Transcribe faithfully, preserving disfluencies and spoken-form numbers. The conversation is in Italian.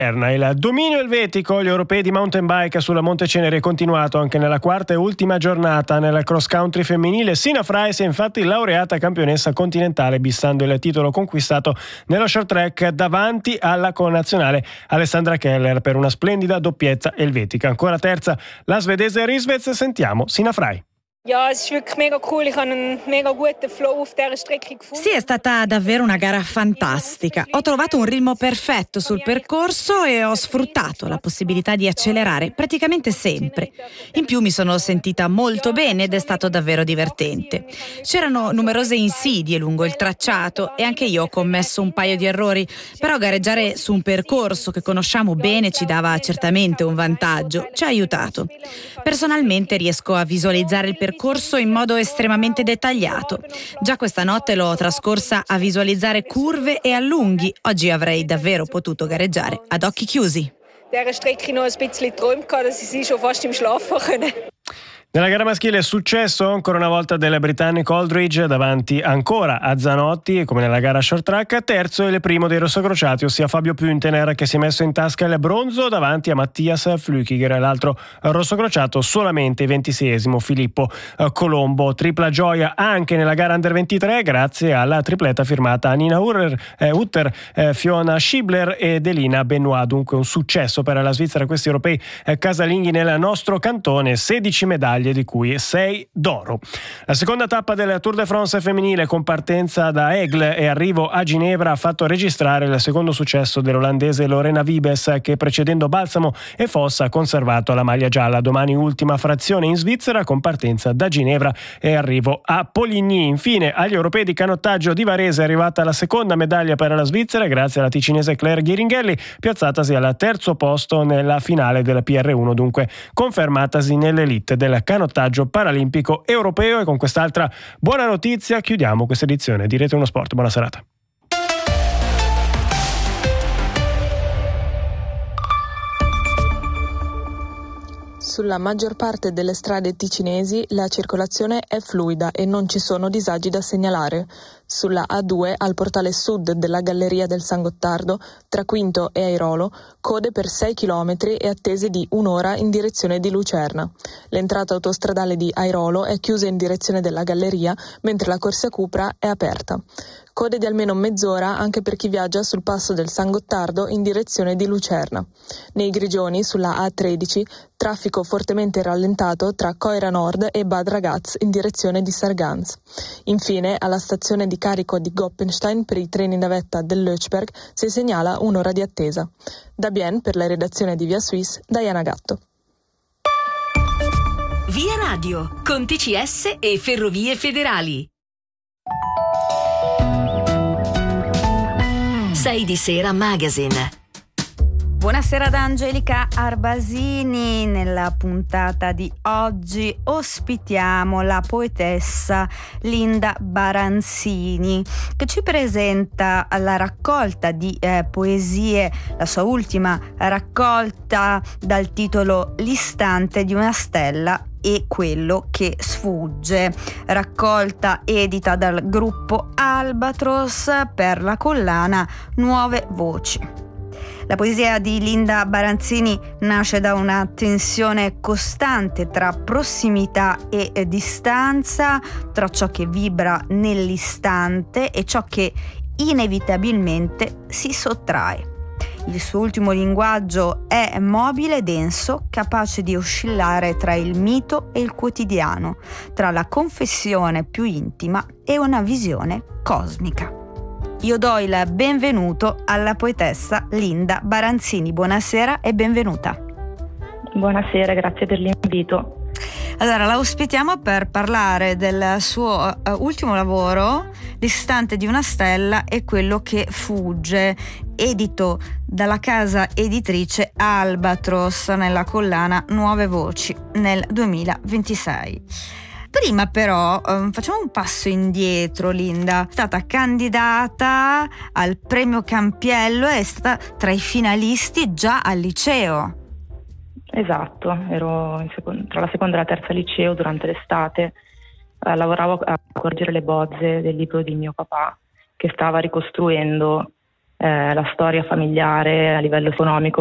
Il dominio elvetico, gli europei di mountain bike sulla Montecenere è continuato anche nella quarta e ultima giornata. Nella cross country femminile Sina Frey si è infatti laureata campionessa continentale, bissando il titolo conquistato nello short track davanti alla connazionale Alessandra Keller per una splendida doppietta elvetica. Ancora terza la svedese Risvez, sentiamo Sina Frey. Ja, es ist wirklich mega cool. Ich habe einen mega guten Flow auf dieser Strecke gefunden. Sì, è stata davvero una gara fantastica. Ho trovato un ritmo perfetto sul percorso e ho sfruttato la possibilità di accelerare praticamente sempre. In più mi sono sentita molto bene ed è stato davvero divertente. C'erano numerose insidie lungo il tracciato e anche io ho commesso un paio di errori, però gareggiare su un percorso che conosciamo bene ci dava certamente un vantaggio, ci ha aiutato. Personalmente riesco a visualizzare il percorso percorso in modo estremamente dettagliato. Già questa notte l'ho trascorsa a visualizzare curve e allunghi. Oggi avrei davvero potuto gareggiare ad occhi chiusi. Dieser Strecke noch ein bisschen geträumt, dass ich sie schon fast im Schlaf können. Nella gara maschile successo ancora una volta del britannico Aldridge davanti ancora a Zanotti, come nella gara short track. Terzo il primo dei rossocrociati, ossia Fabio Püntener, che si è messo in tasca il bronzo davanti a Mattias Flückiger. L'altro rossocrociato solamente ventiseiesimo Filippo Colombo. Tripla gioia anche nella gara under ventitré grazie alla tripletta firmata Nina Hutter, eh, Hutter eh, Fiona Schibler ed Elina Benoit. Dunque un successo per la Svizzera, questi europei eh, casalinghi nel nostro cantone, sedici medaglie di cui sei d'oro. La seconda tappa del Tour de France femminile, con partenza da Aigle e arrivo a Ginevra, ha fatto registrare il secondo successo dell'olandese Lorena Wiebes, che precedendo Balsamo e Fossa ha conservato la maglia gialla. Domani ultima frazione in Svizzera, con partenza da Ginevra e arrivo a Poligny. Infine agli europei di canottaggio di Varese è arrivata la seconda medaglia per la Svizzera grazie alla ticinese Claire Ghiringhelli, piazzatasi al terzo posto nella finale della P R uno, dunque confermatasi nell'elite del canottaggio paralimpico europeo. E con quest'altra buona notizia chiudiamo questa edizione di Rete uno Sport. Buona serata. Sulla maggior parte delle strade ticinesi la circolazione è fluida e non ci sono disagi da segnalare. Sulla A due, al portale sud della Galleria del San Gottardo, tra Quinto e Airolo, code per sei chilometri e attese di un'ora in direzione di Lucerna. L'entrata autostradale di Airolo è chiusa in direzione della Galleria, mentre la corsia Cupra è aperta. Code di almeno mezz'ora anche per chi viaggia sul passo del San Gottardo in direzione di Lucerna. Nei Grigioni, sulla A tredici, traffico fortemente rallentato tra Coira Nord e Bad Ragaz in direzione di Sargans. Infine, alla stazione di carico di Goppenstein per i treni navetta dell'Ötsberg si segnala un'ora di attesa. Da Bien, per la redazione di Via Suisse, Diana Gatto. Via Radio, con T C S e Ferrovie Federali. sei di sera Magazine. Buonasera da Angelica Arbasini. Nella puntata di oggi ospitiamo la poetessa Linda Baranzini, che ci presenta la raccolta di eh, poesie, la sua ultima raccolta dal titolo L'istante di una stella e quello che sfugge, raccolta edita dal gruppo Albatros per la collana Nuove Voci. La poesia di Linda Baranzini nasce da una tensione costante tra prossimità e distanza, tra ciò che vibra nell'istante e ciò che inevitabilmente si sottrae. Il suo ultimo linguaggio è mobile e denso, capace di oscillare tra il mito e il quotidiano, tra la confessione più intima e una visione cosmica. Io do il benvenuto alla poetessa Linda Baranzini. Buonasera e benvenuta. Buonasera, grazie per l'invito. Allora, la ospitiamo per parlare del suo uh, ultimo lavoro, L'istante di una stella e quello che fugge, edito dalla casa editrice Albatros nella collana Nuove Voci nel duemilaventisei. Prima però um, facciamo un passo indietro. Linda è stata candidata al premio Campiello e è stata tra i finalisti già al liceo. Esatto, ero in seco- tra la seconda e la terza liceo durante l'estate. Eh, lavoravo a correggere le bozze del libro di mio papà, che stava ricostruendo eh, la storia familiare a livello economico